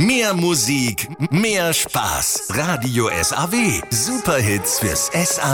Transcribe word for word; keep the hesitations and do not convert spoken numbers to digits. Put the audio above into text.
Mehr Musik, mehr Spaß. Radio S A W. Superhits fürs S A W.